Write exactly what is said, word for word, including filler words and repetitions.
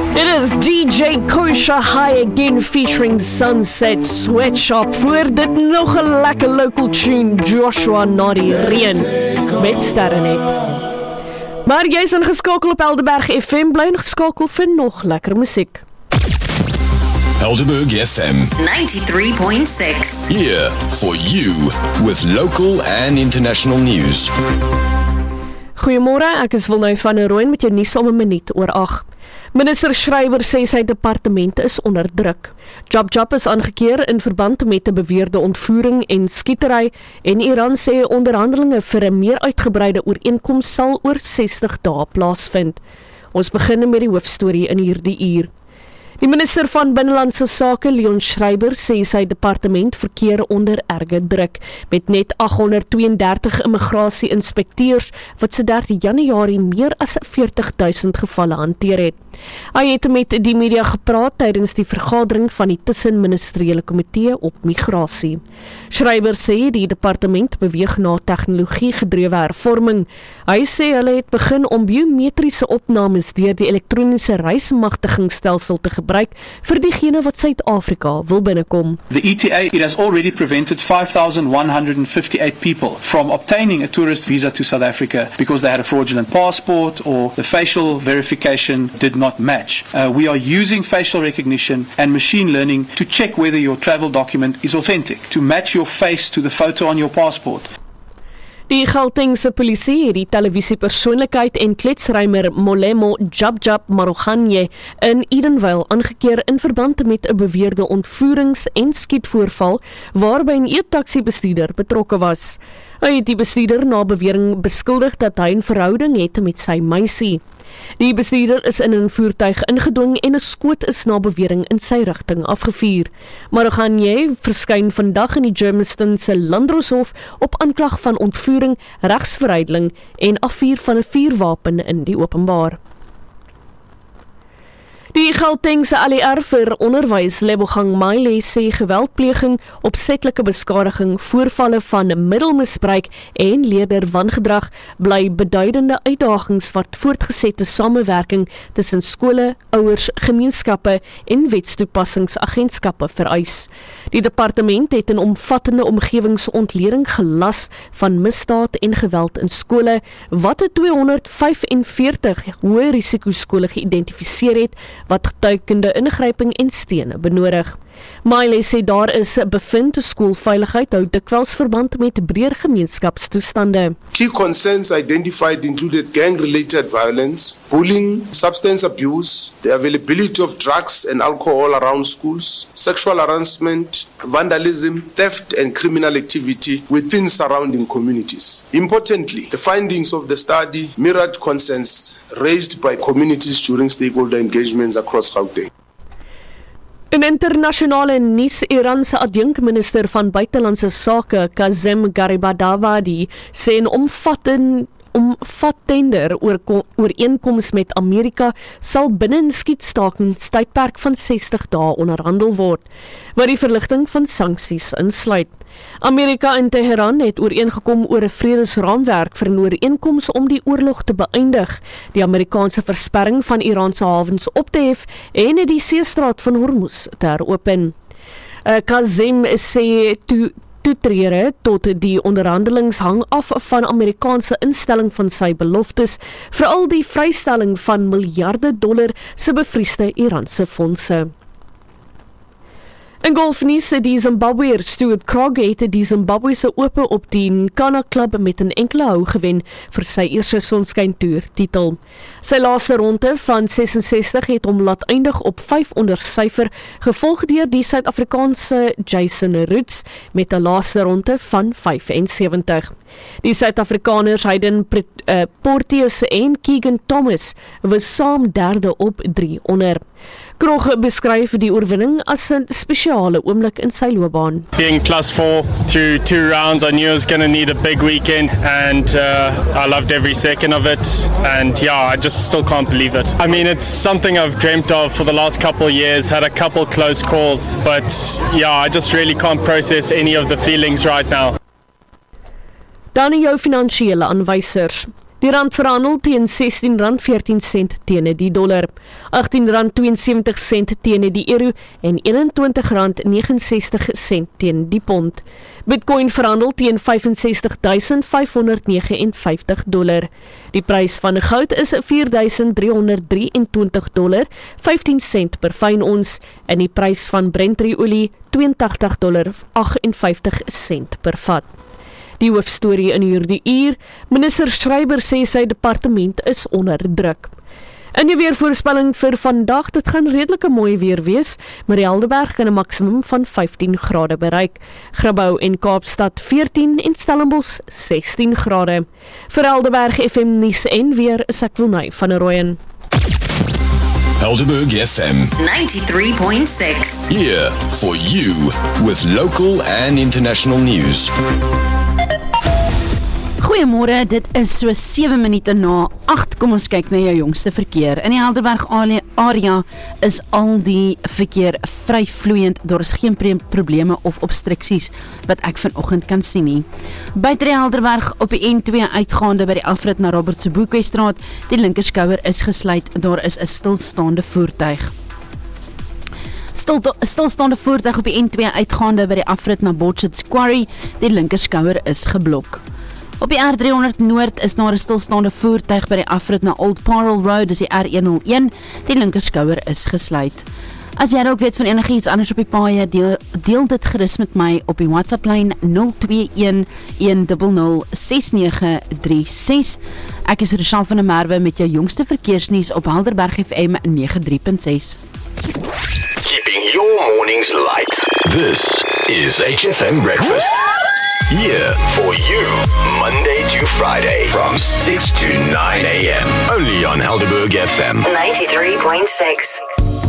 It is D J Kosha High Again featuring Sunset Sweatshop. Voor dit nog 'n lekker local tune, Joshua Noddy Reen met Sterrenet. Maar jy's ingeskakel op Helderberg F M, bly ingeskakel vir nog lekker musiek. Helderberg F M ninety-three point six. Here for you with local and international news. Goeiemôre, ek is Wilnou van der Rooyen met jou nuus om 'n minuut oor agt. Minister Schreiber sê sy departement is onder druk. Jab Jab is aangekeer in verband met 'n beweerde ontvoering en skietery en Iran sê onderhandelinge vir 'n meer uitgebreide ooreenkoms sal oor sestig dae plaasvind. Ons begin met die hoofstorie in hierdie uur. Die minister van Binnelandse Sake, Leon Schreiber, sê sy departement verkeer onder erge druk, met net agt honderd twee en dertig immigrasie-inspekteurs wat se derde Januarie meer as veertig duisend gevalle hanteer het. Hy het met die media gepraat tydens die vergadering van die tussenministeriële komitee op migrasie. Schreiber sê die departement beweeg na tegnologie-gedrewe hervorming. Hy sê hulle het begin om biometriese opnames deur die elektroniese reismagtigingsstelsel te gebruik vir diegene wat Suid-Afrika wil binnekom. The E T A, it has already prevented five thousand one hundred fifty-eight people from obtaining a tourist visa to South Africa because they had a fraudulent passport or the facial verification did not match. Uh, we are using facial recognition and machine learning to check whether your travel document is authentic, to match your face to the photo on your passport. Die Gautengse polisie het die televisiepersoonlikheid en kletsrymer Molemo Jab Jab Maroganye in Edenvale aangekeer in verband met 'n beweerde ontvoerings- en skietvoorval waarby 'n e-taxi bestuurder betrokke was. Hy het die bestuurder na bewering beskuldig dat hy 'n verhouding het met sy meisie. Die bestuurder is in 'n voertuig ingedwing en 'n skoot is na bewering in sy rigting afgevuur. Maroganye verskyn vandag in die Germiston se Landdroshof op aanklag van ontvoering, regsverwydeling en afvuur van 'n vuurwapen in die openbaar. Die Gautengse A L E R vir onderwys, Lebogang Maile, sê geweldpleging, opsetlike beskadiging, voorvalle van middelmisbruik en leerderwangedrag bly beduidende uitdagings wat voortgesette samewerking tussen skole, ouers, gemeenskappe en wetstoepassingsagentskappe vereis. Die departement het 'n omvattende omgewingsontleding gelas van misdaad en geweld in skole, wat 'n tweehonderdvyfenveertig hoë risiko skole geïdentifiseer het, wat getuikende ingryping en steun benodig. Maile sê daar is bevind skoolveiligheid hou dikwels verband met breër gemeenskapstoestande. Key concerns identified included gang-related violence, bullying, substance abuse, the availability of drugs and alcohol around schools, sexual harassment, vandalism, theft and criminal activity within surrounding communities. Importantly, the findings of the study mirrored concerns raised by communities during stakeholder engagements across Gauteng. In internasionale nuus, Iranse adjunkminister van buitelandse sake, Kazem Garibabadi, sê 'n omvattende omvattender ooreenkoms met Amerika sal binne 'n skietstakingstydperk van sestig dae onderhandel word, wat die verligting van sanksies insluit. Amerika en Teheran het ooreengekom oor 'n vredesraamwerk vir 'n ooreenkoms om die oorlog te beëindig, die Amerikaanse versperring van Iraanse hawens op te hef en die seestraat van Hormuz te heropen. Uh, Kazem sê toe Toetrede tot die onderhandelings hang af van Amerikaanse instelling van sy beloftes, veral die vrystelling van miljarde dollar se bevriesde Iranse fondse. In golfnuus, die Zimbabweër Stuart Krog het die Zimbabwese Ope op die Nkana Club met 'n enkele hou gewen vir sy eerste sonskyntoer titel. Sy laaste ronde van sesensestig het hom laat eindig op vyf onder syfer, gevolg deur die Suid-Afrikaanse Jason Roots met 'n laaste ronde van vyf en sewentig. Die Suid-Afrikaners Hayden uh, Porteous en Keegan Thomas was saam derde op drie onder. Krog beskryf die oorwinning as 'n spesiale oomblik in sy loopbaan. Being plus four through two rounds, I knew I was going to need a big weekend, and uh, I loved every second of it, and yeah, I just still can't believe it. I mean, it's something I've dreamt of for the last couple of years, had a couple close calls, but yeah, I just really can't process any of the feelings right now. Dan jou finansiële aanwysers. Die rand verhandel teen sestien rand veertien sent teen die dollar, agttien rand tweeënsewentig sent teen die euro en eenentwintig rand negenensestig sent teen die pond. Bitcoin verhandel teen vyf en sestig duisend vyf honderd vyf en negenenvyftig dollar. Die prys van goud is vier duisend drie honderd drie en twintig dollar, vyftien sent per fyn ons, en die prys van Brent-olie twee en tagtig dollar agt en vyftig sent per vat. Die hoofstorie in hierdie uur, minister Schreiber sê sy departement is onder druk. In die weervoorspelling vir vandag, dit gaan redelike mooi weer wees, maar Helderberg kan 'n maksimum van vyftien grade bereik. Grabouw en Kaapstad veertien en Stellenbosch sestien grade. Vir Helderberg F M nuus en weer is ek Wilnay van der Rooyen. Helderberg F M ninety-three point six. here for you with local and international news. Goeiemôre, dit is so sewe minute na agt. Kom ons kyk na jou jongste verkeer. In die Helderberg area is al die verkeer vry vloeiend. Daar is geen probleme of obstruksies wat ek vanoggend kan sien nie. Buite die Helderberg op die N twee uitgaande by die afrit na Robert Sobukwe straat, die linkerskouer is gesluit. Daar is 'n stilstaande voertuig. Stil, stilstaande voertuig op die N twee uitgaande by die afrit na Botchet's Quarry, die linkerskouer is geblok. Op die R driehonderd Noord is daar 'n stilstaande voertuig by die afrit na Old Parle Road, dis die R honderdeen, die linkerskouer is gesluit. As jy dalk weet van enigiets anders op die paaie, deel, deel dit gerus met my op die WhatsApp lyn nul twee een een nul nul ses nege drie ses. Ek is Rochelle van der Merwe met jou jongste verkeersnuus op Helderberg F M ninety-three point six. Keeping your mornings light. This is H F M Breakfast. Here for you, Monday to Friday from six to nine a.m. Only on Helderberg F M ninety-three point six.